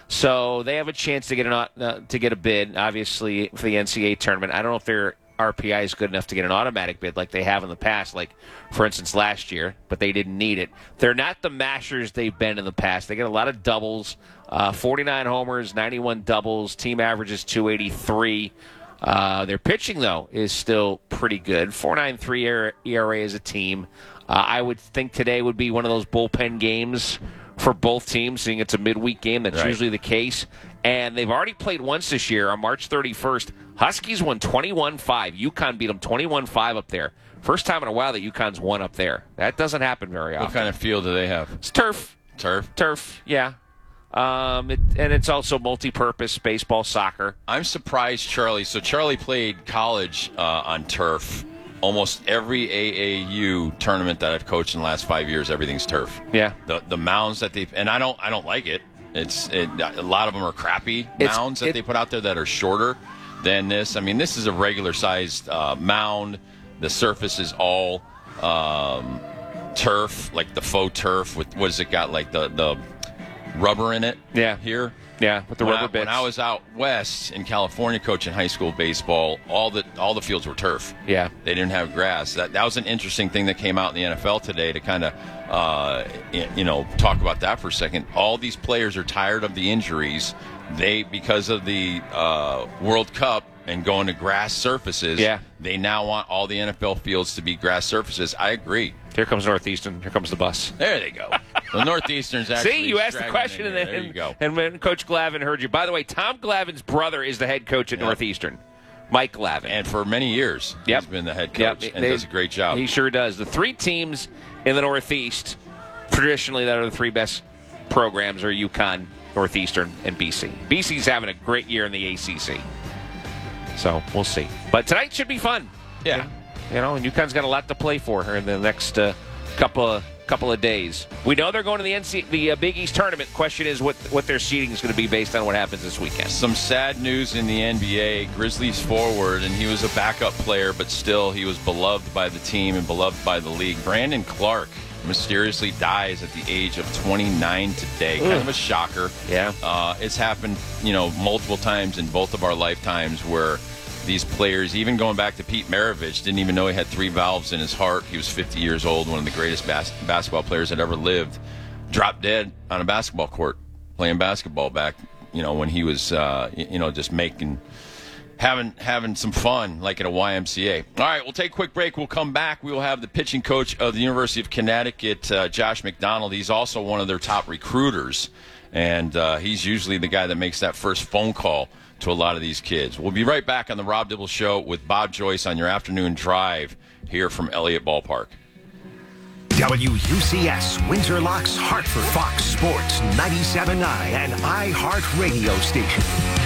So they have a chance to get an uh, to get a bid, obviously, for the N C A A tournament. I don't know if their R P I is good enough to get an automatic bid like they have in the past, like, for instance, last year, but they didn't need it. They're not the mashers they've been in the past. They get a lot of doubles, uh, forty-nine homers, ninety-one doubles, team average is two eighty-three. Uh, their pitching, though, is still pretty good. four point nine three E R A as a team. Uh, I would think today would be one of those bullpen games for both teams, seeing it's a midweek game. That's
Right.
usually the case. And they've already played once this year on March thirty-first. Huskies won twenty-one five. UConn beat them twenty-one five up there. First time in a while that UConn's won up there. That doesn't happen very often.
What kind of field do they have?
It's turf.
Turf?
Turf, yeah. Um, it, and it's also multi-purpose, baseball, soccer.
I'm surprised, Charlie. So Charlie played college uh, on turf. Almost every A A U tournament that I've coached in the last five years, everything's turf.
Yeah.
The the mounds that they and I don't I don't like it. It's it, a lot of them are crappy
It's-
mounds that
it-
they put out there that are shorter than this. I mean, this is a regular sized uh, mound. The surface is all um, turf, like the faux turf with what has it got, like the the rubber in it.
Yeah.
Here.
Yeah, with the
when
rubber
I,
bits.
When I was out west in California coaching high school baseball, all the all the fields were turf.
Yeah.
They didn't have grass. That that was an interesting thing that came out in the N F L today to kind of uh, you know talk about that for a second. All these players are tired of the injuries. They because of the uh, World Cup and going to grass surfaces.
Yeah.
They now want all the N F L fields to be grass surfaces. I agree.
Here comes Northeastern. Here comes the bus.
There they go. The Northeastern's actually.
See, you asked the
straggling
question,
in
and
here.
then
There you go.
and when Coach Glavin heard you. By the way, Tom Glavin's brother is the head coach at
Yep.
Northeastern, Mike Glavin,
And for many years,
Yep.
he's been the head
Yep.
coach and
They-
does a great job.
He sure does. The three teams in the Northeast, traditionally, that are the three best programs, are UConn, Northeastern, and B C. B C's having a great year in the A C C. So we'll see. But tonight should be fun.
Yeah.
You know, and UConn's got a lot to play for here in the next uh, couple of couple of days. We know they're going to the N C the uh, Big East tournament. Question is what what their seeding is going to be based on what happens this weekend.
Some sad news in the N B A. Grizzlies forward, and he was a backup player, but still he was beloved by the team and beloved by the league. Brandon Clark mysteriously dies at the age of twenty-nine today. Kind
Ugh.
of a shocker.
Yeah.
Uh, it's happened, you know, multiple times in both of our lifetimes where these players, even going back to Pete Maravich, didn't even know he had three valves in his heart. He was fifty years old, one of the greatest bas- basketball players that ever lived. Dropped dead on a basketball court playing basketball back, you know, when he was, uh, y- you know, just making, having having some fun, like at a Y M C A. All right, we'll take a quick break. We'll come back. We will have the pitching coach of the University of Connecticut, uh, Josh McDonald. He's also one of their top recruiters, and uh, he's usually the guy that makes that first phone call to a lot of these kids. We'll be right back on the Rob Dibble Show with Bob Joyce on your afternoon drive here from Elliott Ballpark.
W U C S, Windsor Locks, Hartford, Fox Sports ninety-seven point nine, and iHeart Radio Station.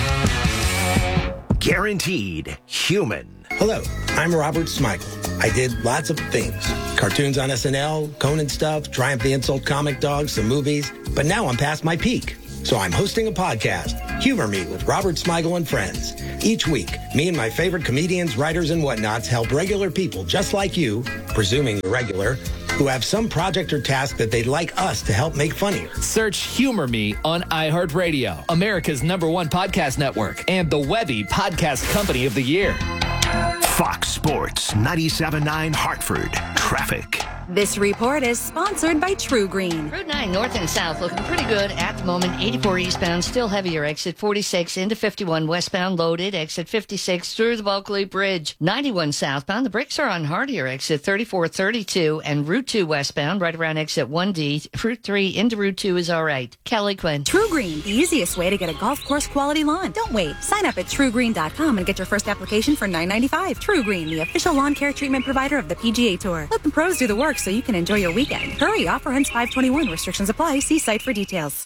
Guaranteed human.
Hello, I'm Robert Smigel. I did lots of things. Cartoons on S N L, Conan stuff, Triumph the Insult comic dogs, some movies. But now I'm past my peak. So I'm hosting a podcast, Humor Me with Robert Smigel and friends. Each week, me and my favorite comedians, writers, and whatnots help regular people just like you, presuming you're regular, who have some project or task that they'd like us to help make funnier.
Search Humor Me on iHeartRadio, America's number one podcast network, and the Webby Podcast Company of the Year.
Fox Sports ninety-seven point nine Hartford. Traffic.
This report is sponsored by True Green.
Route nine north and south looking pretty good at the moment. eighty-four eastbound, still heavier. Exit forty-six into fifty-one westbound, loaded. Exit fifty-six through the Bulkley Bridge. ninety-one southbound, the brakes are on hardier. Exit thirty-four thirty-two and Route two westbound, right around exit one D. Route three into Route two is all right. Kelly Quinn.
True Green, the easiest way to get a golf course quality lawn. Don't wait. Sign up at true green dot com and get your first application for nine ninety-five. True Green, the official lawn care treatment provider of the P G A Tour. Let the pros do the work so you can enjoy your weekend. Hurry, offer ends five twenty-one. Restrictions apply. See site for details.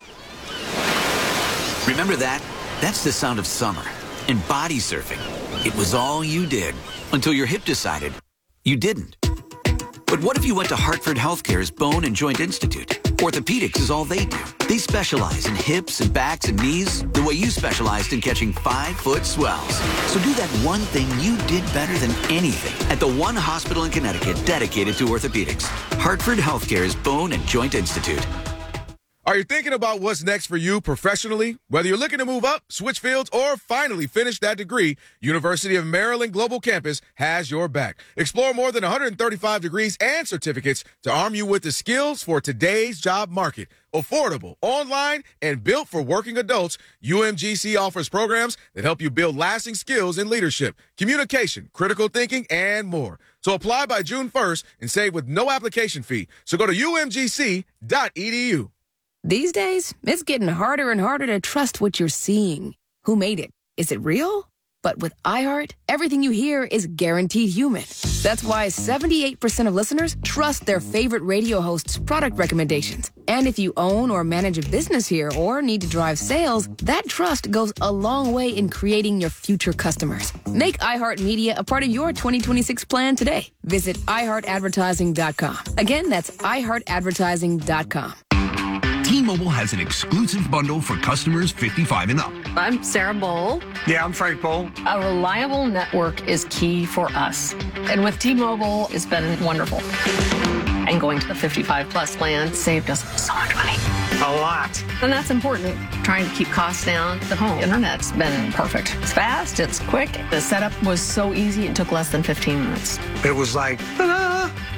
Remember that? That's the sound of summer. And body surfing. It was all you did until your hip decided you didn't. But what if you went to Hartford Healthcare's Bone and Joint Institute? Orthopedics is all they do. They specialize in hips and backs and knees the way you specialized in catching five-foot swells. So do that one thing you did better than anything at the one hospital in Connecticut dedicated to orthopedics. Hartford Healthcare's Bone and Joint Institute.
Are you thinking about what's next for you professionally? Whether you're looking to move up, switch fields, or finally finish that degree, University of Maryland Global Campus has your back. Explore more than one hundred thirty-five degrees and certificates to arm you with the skills for today's job market. Affordable, online, and built for working adults, U M G C offers programs that help you build lasting skills in leadership, communication, critical thinking, and more. So apply by June first and save with no application fee. So go to U M G C dot E D U.
These days, it's getting harder and harder to trust what you're seeing. Who made it? Is it real? But with iHeart, everything you hear is guaranteed human. That's why seventy-eight percent of listeners trust their favorite radio host's product recommendations. And if you own or manage a business here or need to drive sales, that trust goes a long way in creating your future customers. Make iHeart Media a part of your twenty twenty-six plan today. Visit i heart advertising dot com. Again, that's i heart advertising dot com.
T-Mobile has an exclusive bundle for customers fifty-five and up.
I'm Sarah Bowl.
Yeah, I'm Frank Bowl.
A reliable network is key for us. And with T-Mobile, it's been wonderful. And going to the fifty-five plus plan saved us so much money.
A lot.
And that's important. Trying to keep costs down. The home internet's been perfect. It's fast, it's quick. The setup was so easy, it took less than fifteen minutes.
It was like, ah.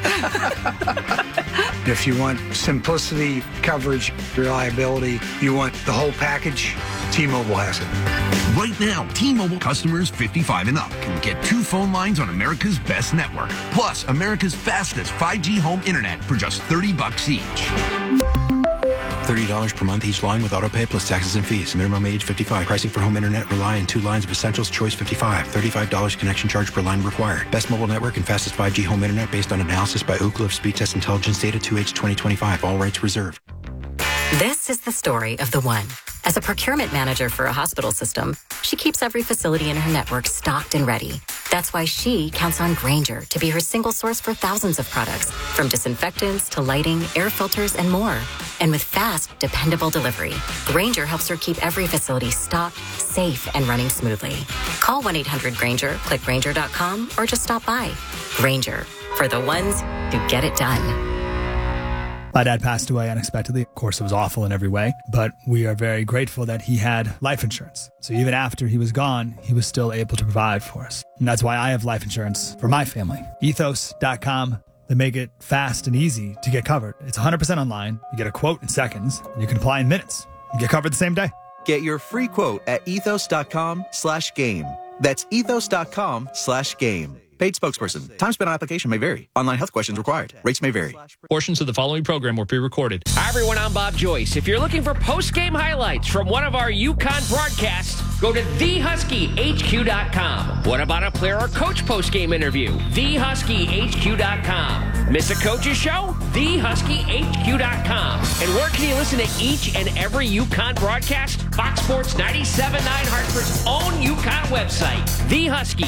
If you want simplicity, coverage, reliability, you want the whole package, T-Mobile has it.
Right now, T-Mobile customers fifty-five and up can get two phone lines on America's best network, plus America's fastest five G home internet for just thirty bucks each.
thirty dollars per month each line with autopay plus taxes and fees. Minimum age fifty-five. Pricing for home internet rely on two lines of Essentials Choice fifty-five. thirty-five dollars connection charge per line required. Best mobile network and fastest five G home internet based on analysis by Ookla of Speed Test Intelligence Data two H twenty twenty-five. All rights reserved.
This is the story of the one. As a procurement manager for a hospital system, she keeps every facility in her network stocked and ready. That's why she counts on Grainger to be her single source for thousands of products, from disinfectants to lighting, air filters, and more. And with fast, dependable delivery, Grainger helps her keep every facility stocked, safe, and running smoothly. Call one eight hundred Grainger, click Grainger dot com, or just stop by. Grainger, for the ones who get it done.
My dad passed away unexpectedly. Of course, it was awful in every way, but we are very grateful that he had life insurance. So even after he was gone, he was still able to provide for us. And that's why I have life insurance for my family. ethos dot com. They make it fast and easy to get covered. It's one hundred percent online. You get a quote in seconds, and you can apply in minutes. You get covered the same day.
Get your free quote at ethos dot com slash game. That's ethos dot com slash game.
Paid spokesperson. Time spent on application may vary. Online health questions required. Rates may vary.
Portions of the following program were pre-recorded.
Hi, everyone. I'm Bob Joyce. If you're looking for post-game highlights from one of our UConn broadcasts, go to the husky h q dot com. What about a player or coach post-game interview? the husky h q dot com. Miss a coach's show? the husky h q dot com. And where can you listen to each and every UConn broadcast? Fox Sports ninety-seven point nine Hartford's own UConn website, the husky